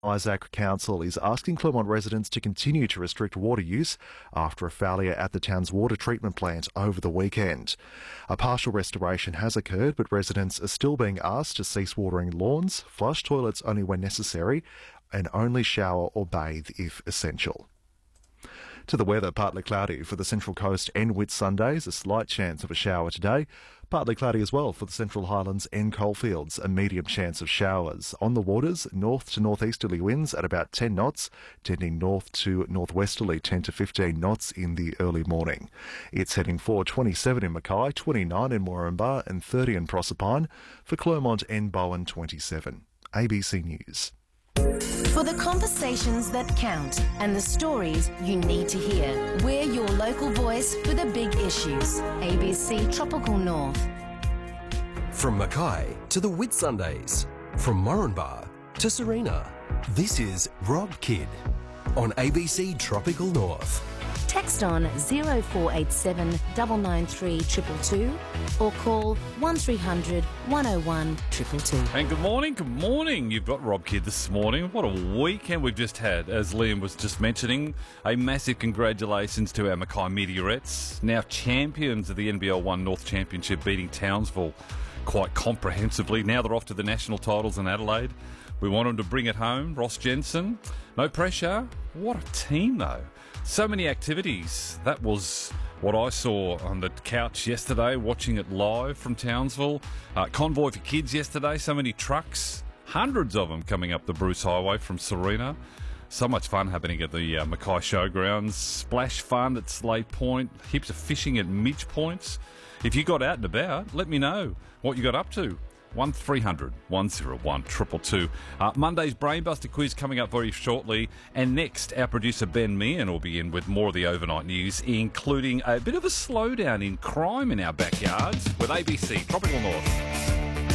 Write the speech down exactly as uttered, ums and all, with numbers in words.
Isaac Council is asking Clermont residents to continue to restrict water use after a failure at the town's water treatment plant over the weekend. A partial restoration has occurred, but residents are still being asked to cease watering lawns, flush toilets only when necessary, and only shower or bathe if essential. To the weather, partly cloudy for the Central Coast and Whitsundays, a slight chance of a shower today. Partly cloudy as well for the Central Highlands and Coalfields, a medium chance of showers. On the waters, north to northeasterly winds at about ten knots, tending north to northwesterly ten to fifteen knots in the early morning. It's heading for twenty-seven in Mackay, twenty-nine in Moranbah and thirty in Proserpine. For Clermont and Bowen, twenty-seven. A B C News. For the conversations that count and the stories you need to hear, we're your local voice for the big issues. A B C Tropical North. From Mackay to the Whitsundays, from Moranbah to Serena, this is Rob Kidd on A B C Tropical North. Text on zero four eight seven nine nine three two two two or call one three hundred one oh one two two two. And good morning, good morning. You've got Rob Kidd this morning. What a weekend we've just had. As Liam was just mentioning, a massive congratulations to our Mackay Meteorettes, now champions of the N B L one North Championship, beating Townsville quite comprehensively. Now they're off to the national titles in Adelaide. We want them to bring it home. Ross Jensen, no pressure. What a team, though. So many activities. That was what I saw on the couch yesterday, watching it live from Townsville. Uh, convoy for kids yesterday, so many trucks, hundreds of them coming up the Bruce Highway from Serena. So much fun happening at the uh, Mackay Showgrounds. Splash fun at Slade Point, heaps of fishing at Midge Points. If you got out and about, let me know what you got up to. one three hundred one oh one two two two. Uh, Monday's Brainbuster quiz coming up very shortly. And next, our producer Ben Meehan will be in with more of the overnight news, including a bit of a slowdown in crime in our backyards with A B C Tropical North.